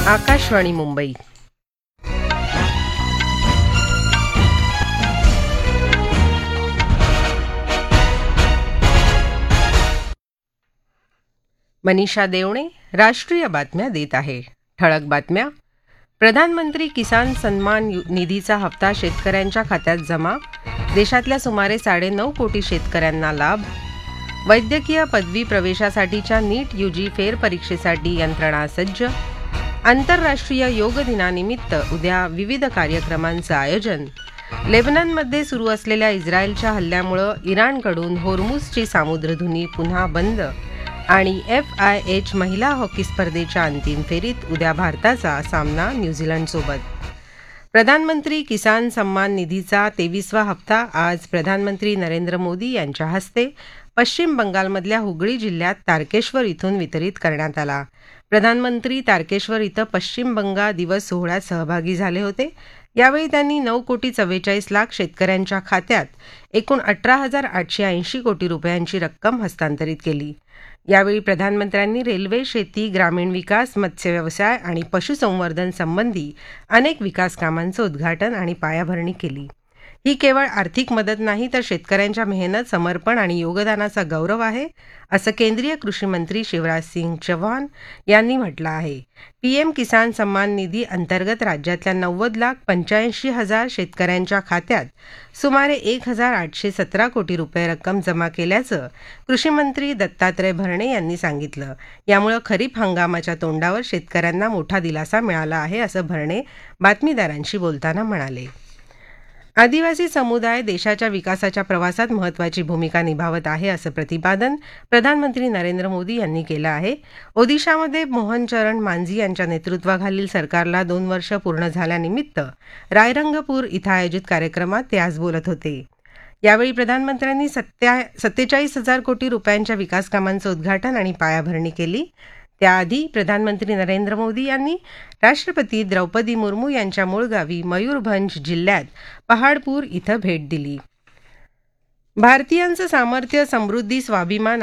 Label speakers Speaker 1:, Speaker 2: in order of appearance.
Speaker 1: आकाशवाणी मुंबई. मनीषा देवणे राष्ट्रीय बातम्या देत आहे. ठळक बातम्या. प्रधानमंत्री किसान सन्मान निधीचा हप्ता शेतकऱ्यांच्या खात्यात जमा. देशातल्या सुमारे 9.5 कोटी शेतकऱ्यांना लाभ. वैद्यकीय पदवी प्रवेशासाठीच्या नीट यूजी फेरपरीक्षेसाठी यंत्रणा सज्ज. आंतरराष्ट्रीय योग दिनानिमित्त उद्या विविध कार्यक्रमांचं आयोजन. लेबननमध्ये सुरू असलेल्या इस्रायलच्या हल्ल्यामुळे इराणकडून होर्मुझची सामुद्रधुनी पुन्हा बंद. आणि FIH महिला हॉकी स्पर्धेच्या अंतिम फेरीत उद्या भारताचा सामना न्यूझीलंडसोबत. प्रधानमंत्री किसान सन्मान निधीचा 23वा हप्ता आज प्रधानमंत्री नरेंद्र मोदी यांच्या हस्ते पश्चिम बंगालमधल्या हुगळी जिल्ह्यात तारकेश्वर इथून वितरित करण्यात आला. प्रधानमंत्री तारकेश्वर इथं पश्चिम बंगाल दिवस सोहळ्यात सहभागी झाले होते. यावेळी त्यांनी 9,44,00,000 शेतकऱ्यांच्या खात्यात एकूण 18,880 कोटी रुपयांची रक्कम हस्तांतरित केली. यावेळी प्रधानमंत्र्यांनी रेल्वे, शेती, ग्रामीण विकास, मत्स्यव्यवसाय आणि पशुसंवर्धन संबंधी अनेक विकास कामांचं उद्घाटन आणि पायाभरणी केली. ही केवळ आर्थिक मदत नाही तर शेतकऱ्यांच्या मेहनत, समर्पण आणि योगदानाचा गौरव आहे, असं केंद्रीय कृषी मंत्री शिवराज सिंग चौहान यांनी म्हटलं आहे. PM किसान सन्मान निधी अंतर्गत राज्यातल्या 90,85,000 शेतकऱ्यांच्या खात्यात सुमारे 1,817 कोटी रुपये रक्कम जमा केल्याचं कृषी मंत्री दत्तात्रय भरणे यांनी सांगितलं. यामुळे खरीप हंगामाच्या तोंडावर शेतकऱ्यांना मोठा दिलासा मिळाला आहे, असं भरणे बातमीदारांशी बोलताना म्हणाले. आदिवासी समुदाय देशाच्या विकासाच्या प्रवासात महत्त्वाची भूमिका निभावत आहे, असं प्रतिपादन प्रधानमंत्री नरेंद्र मोदी यांनी केलं आहे. ओदिशामध्ये मोहन चरण मांझी यांच्या नेतृत्वाखालील सरकारला 2 वर्ष पूर्ण झाल्यानिमित्त रायरंगपूर इथं आयोजित कार्यक्रमात ते आज बोलत होते. यावेळी प्रधानमंत्र्यांनी 47,000 कोटी रुपयांच्या विकास कामांचं उद्घाटन आणि पायाभरणी केली. त्याआधी प्रधानमंत्री नरेंद्र मोदी यांनी राष्ट्रपती द्रौपदी मुर्मू यांच्या मूळ गावी मयूरभंज जिल्ह्यात पहाडपूर इथं भेट दिली. भारतीयांचं सामर्थ्य, समृद्धी, स्वाभिमान